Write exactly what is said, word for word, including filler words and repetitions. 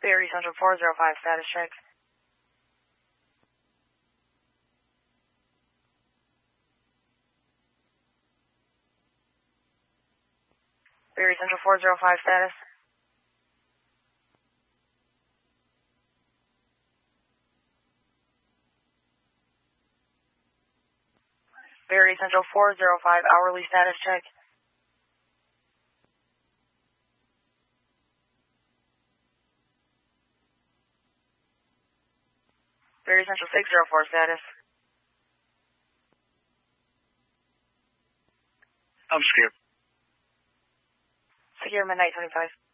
Berry Central four zero five, status check. Berry Central four zero five, status. Berry Central four zero five, hourly status check. Berry Central six zero four, status. I'm secure. Secure midnight twenty-five.